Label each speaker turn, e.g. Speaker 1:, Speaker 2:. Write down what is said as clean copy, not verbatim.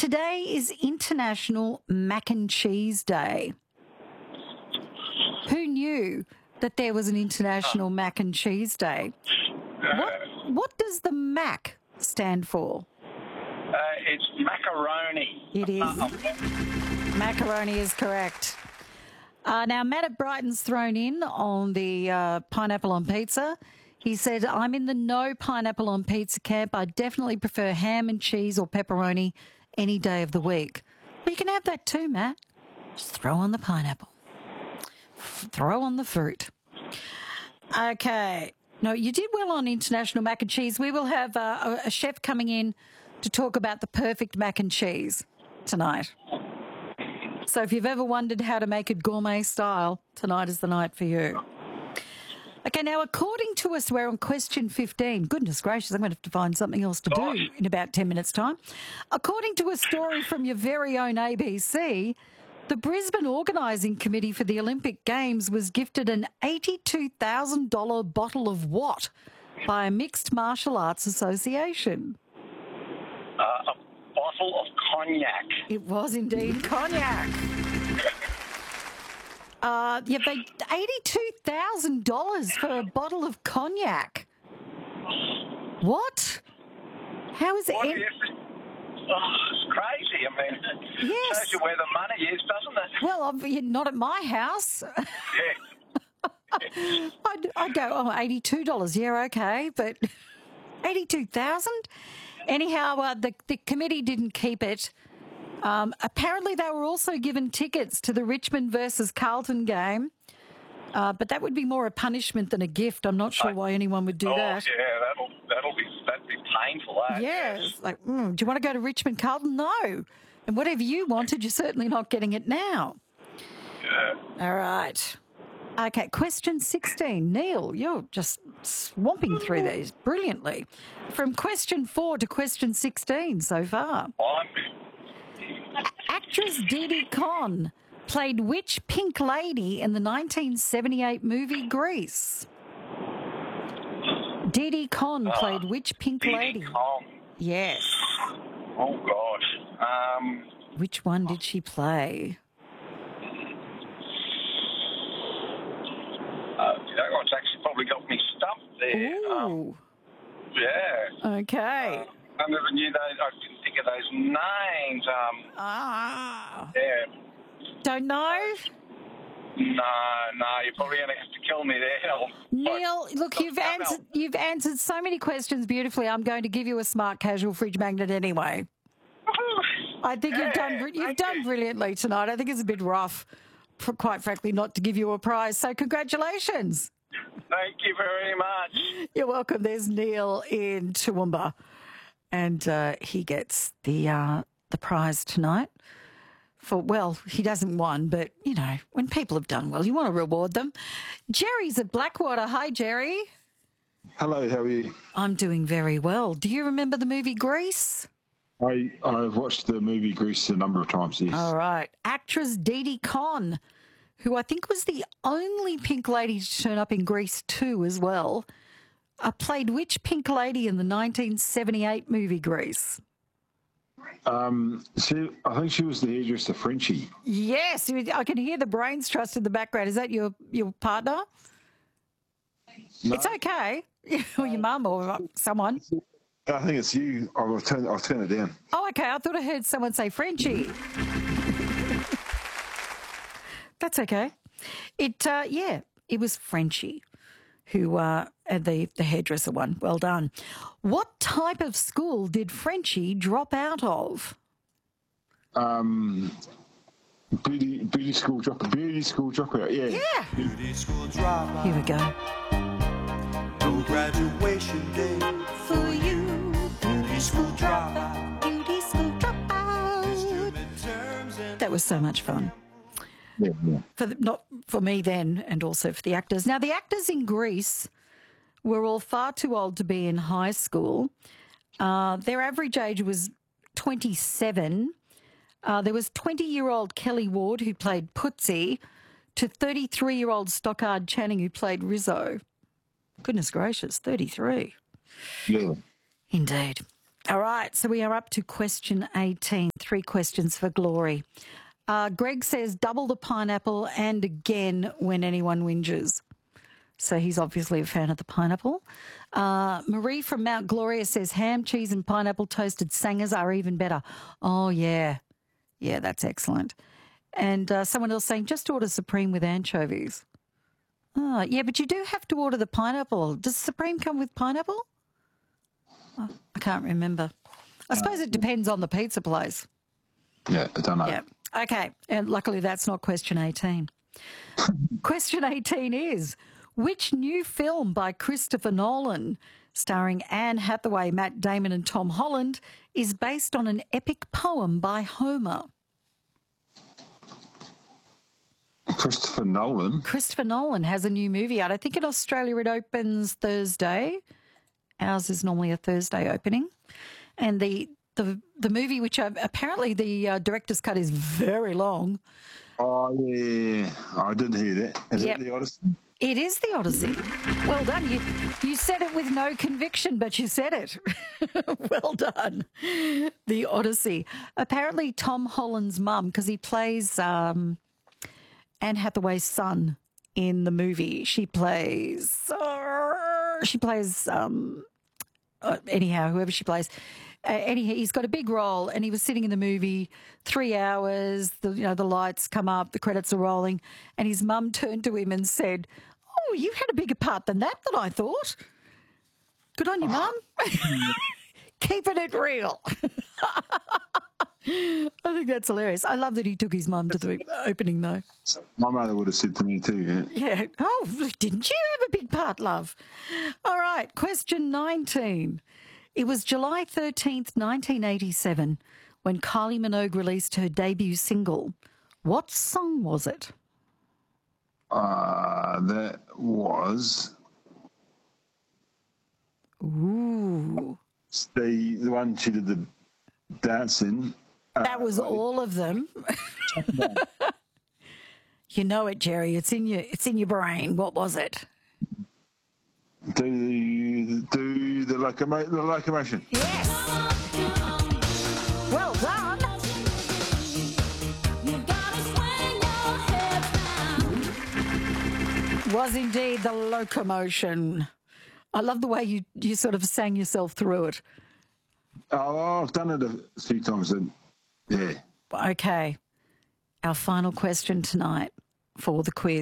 Speaker 1: today is International Mac and Cheese Day. Who knew that there was an International Mac and Cheese Day? What does the Mac stand for?
Speaker 2: It's macaroni.
Speaker 1: It is. Macaroni is correct. Now, Matt at Brighton's thrown in on the pineapple on pizza. He said, I'm in the no pineapple on pizza camp. I definitely prefer ham and cheese or pepperoni any day of the week. But you can have that too, Matt. Just throw on the pineapple. Throw on the fruit. Okay. No, you did well on International Mac and Cheese. We will have a chef coming in to talk about the perfect mac and cheese tonight. So if you've ever wondered how to make it gourmet style, tonight is the night for you. Okay, now according to us, we're on question 15. Goodness gracious, I'm going to have to find something else to do in about 10 minutes' time. According to a story from your very own ABC, the Brisbane Organising Committee for the Olympic Games was gifted an $82,000 bottle of what by a mixed martial arts association?
Speaker 2: A bottle of cognac.
Speaker 1: It was indeed cognac. They $82,000 for a bottle of cognac. What? How is it?
Speaker 2: It's crazy. I mean, it shows you where the money is, doesn't it?
Speaker 1: Well, not at my house.
Speaker 2: Yeah.
Speaker 1: I'd go, $82. Yeah, okay, but $82,000? Anyhow, the committee didn't keep it. Apparently, they were also given tickets to the Richmond versus Carlton game, but that would be more a punishment than a gift. I'm not sure why anyone would do that.
Speaker 2: Yeah, that'd be painful.
Speaker 1: Yes, like, do you want to go to Richmond Carlton? No, and whatever you wanted, you're certainly not getting it now.
Speaker 2: Yeah.
Speaker 1: All right. Okay, question 16. Neil, you're just swamping through these brilliantly. From question 4 to question 16 so far. Actress Didi Conn played which pink lady in the 1978 movie Grease? Didi Conn played which pink lady?
Speaker 2: Conn.
Speaker 1: Yes.
Speaker 2: Oh, gosh.
Speaker 1: Which one did she play?
Speaker 2: That one's actually probably got me stumped there.
Speaker 1: Ooh.
Speaker 2: Yeah.
Speaker 1: Okay.
Speaker 2: I never knew those. I didn't think of those names. Yeah.
Speaker 1: Don't know?
Speaker 2: No, you're probably going to have to kill me there.
Speaker 1: Neil, look, you've answered so many questions beautifully. I'm going to give you a smart casual fridge magnet anyway. I think you've done brilliantly tonight. I think it's a bit rough, quite frankly, not to give you a prize. So congratulations.
Speaker 2: Thank you very much.
Speaker 1: You're welcome. There's Neil in Toowoomba, and he gets the prize tonight. He doesn't won, but, you know, when people have done well, you want to reward them. Jerry's at Blackwater. Hi, Jerry.
Speaker 3: Hello, how are you?
Speaker 1: I'm doing very well. Do you remember the movie Grease?
Speaker 3: I've watched the movie Grease a number of times, yes.
Speaker 1: All right. Actress Didi Conn, who I think was the only pink lady to turn up in Grease 2 as well, played which pink lady in the 1978 movie Grease?
Speaker 3: I think she was the hairdresser Frenchie.
Speaker 1: Yes, I can hear the brains trust in the background. Is that your partner?
Speaker 3: No.
Speaker 1: It's okay. Or your mum or someone.
Speaker 3: I think it's you. I'll turn it down.
Speaker 1: Oh, okay. I thought I heard someone say Frenchie. That's okay. It was Frenchie who the hairdresser one. Well done. What type of school did Frenchie drop out of?
Speaker 3: Beauty school dropout. Yeah.
Speaker 1: Yeah.
Speaker 4: Beauty school dropout.
Speaker 1: Here we go.
Speaker 4: No graduation day
Speaker 1: For you,
Speaker 4: Beauty school dropout.
Speaker 1: beauty school dropout.
Speaker 4: Midterms and
Speaker 1: That was so much fun.
Speaker 3: Yeah.
Speaker 1: Not for me then, and also for the actors. Now, the actors in Greece were all far too old to be in high school. Their average age was 27. There was 20-year-old Kelly Ward, who played Putzi, to 33-year-old Stockard Channing, who played Rizzo. Goodness gracious, 33.
Speaker 3: Yeah.
Speaker 1: Indeed. All right, so we are up to question 18. 3 questions for Glory. Greg says double the pineapple and again when anyone whinges. So he's obviously a fan of the pineapple. Marie from Mount Gloria says ham, cheese and pineapple toasted sangers are even better. Oh, yeah. Yeah, that's excellent. And someone else saying just order Supreme with anchovies. Oh, yeah, but you do have to order the pineapple. Does Supreme come with pineapple? Oh, I can't remember. I suppose it depends on the pizza place.
Speaker 3: Yeah, I don't know.
Speaker 1: Yeah. Okay. And luckily that's not question 18. Question 18 is, which new film by Christopher Nolan, starring Anne Hathaway, Matt Damon and Tom Holland, is based on an epic poem by Homer?
Speaker 3: Christopher Nolan.
Speaker 1: Christopher Nolan has a new movie out. I think in Australia it opens Thursday. Ours is normally a Thursday opening. And the movie, which apparently the director's cut is very long.
Speaker 3: Oh, yeah. I didn't hear that. Is
Speaker 1: Yep.
Speaker 3: it The Odyssey?
Speaker 1: It is The Odyssey. Well done. You said it with no conviction, but you said it. Well done. The Odyssey. Apparently Tom Holland's mum, because he plays Anne Hathaway's son in the movie. She plays anyhow, whoever she plays. Anyhow, he's got a big role, and he was sitting in the movie 3 hours. The lights come up, the credits are rolling, and his mum turned to him and said, "Oh, you had a bigger part than I thought. Good on you, Mum. Keeping it real." I think that's hilarious. I love that he took his mum to the opening, though.
Speaker 3: My mother would have said to me too, yeah.
Speaker 1: Yeah. Oh, didn't you have a big part, love? All right. Question 19. It was July 13th, 1987, when Kylie Minogue released her debut single. What song was it?
Speaker 3: That was
Speaker 1: Ooh.
Speaker 3: the one she did the dance in.
Speaker 1: That was all of them. You know it, Jerry. It's in your brain. What was it?
Speaker 3: Do the locomotion.
Speaker 1: Yes. Well done. Was indeed the locomotion. I love the way you sort of sang yourself through it.
Speaker 3: Oh, I've done it a few times. And yeah.
Speaker 1: Okay. Our final question tonight for the quiz.